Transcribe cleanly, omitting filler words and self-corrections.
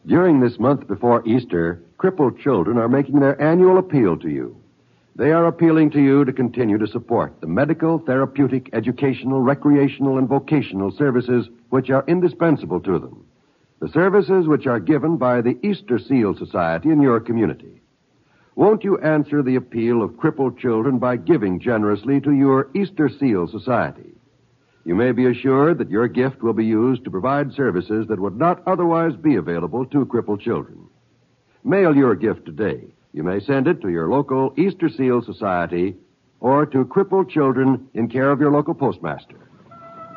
During this month before Easter, crippled children are making their annual appeal to you. They are appealing to you to continue to support the medical, therapeutic, educational, recreational, and vocational services which are indispensable to them. The services which are given by the Easter Seal Society in your community. Won't you answer the appeal of crippled children by giving generously to your Easter Seal Society? You may be assured that your gift will be used to provide services that would not otherwise be available to crippled children. Mail your gift today. You may send it to your local Easter Seal Society or to crippled children in care of your local postmaster.